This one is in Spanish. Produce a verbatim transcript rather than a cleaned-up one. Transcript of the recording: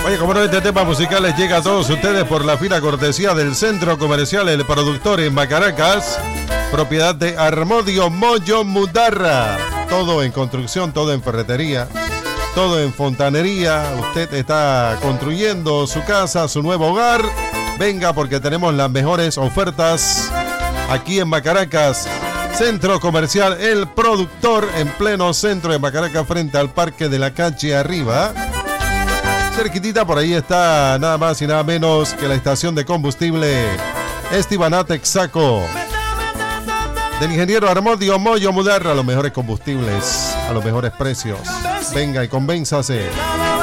Oye, como no, este tema musical les llega a todos ustedes por la fina cortesía del Centro Comercial El Productor en Macaracas, propiedad de Armodio Moyo Mudarra. Todo en construcción, todo en ferretería, todo en fontanería. Usted está construyendo su casa, su nuevo hogar. Venga, porque tenemos las mejores ofertas aquí en Macaracas. Centro Comercial El Productor, en pleno centro de Macaracas, frente al Parque de la Calle Arriba. Cerquitita por ahí está nada más y nada menos que la estación de combustible Estibanat Texaco del ingeniero Armodio Moyo Mudarra. Los mejores combustibles a los mejores precios. Venga y convénzase.